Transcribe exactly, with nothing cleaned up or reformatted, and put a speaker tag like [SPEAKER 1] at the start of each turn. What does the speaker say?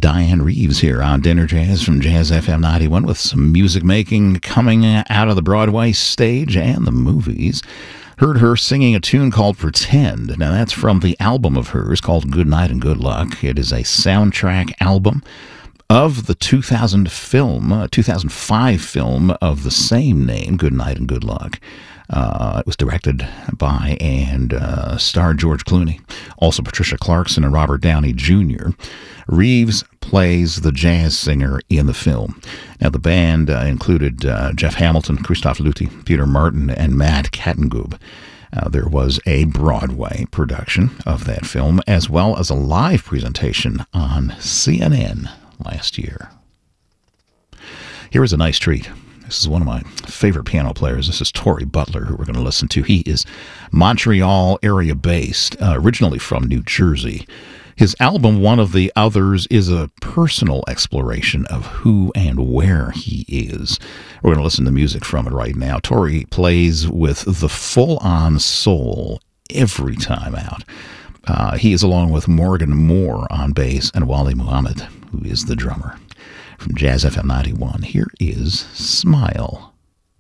[SPEAKER 1] Diane Reeves here on Dinner Jazz from Jazz F M ninety-one with some music making coming out of the Broadway stage and the movies. Heard her singing a tune called Pretend. Now that's from the album of hers called Good Night and Good Luck. It is a soundtrack album of the two thousand film, uh, two thousand five film of the same name, Good Night and Good Luck. Uh, it was directed by and uh, starred George Clooney, also Patricia Clarkson and Robert Downey Junior Reeves plays the jazz singer in the film. Now, the band uh, included uh, Jeff Hamilton, Christoph Luthi, Peter Martin, and Matt Kattengub. Uh, there was a Broadway production of that film, as well as a live presentation on C N N last year. Here is a nice treat. This is one of my favorite piano players. This is Torrey Butler, who we're going to listen to. He is Montreal area based, uh, originally from New Jersey. His album, One of the Others, is a personal exploration of who and where he is. We're going to listen to music from it right now. Torrey plays with the full-on soul every time out. Uh, he is along with Morgan Moore on bass and Wally Muhammad, who is the drummer. From Jazz F M ninety-one, here is Smile.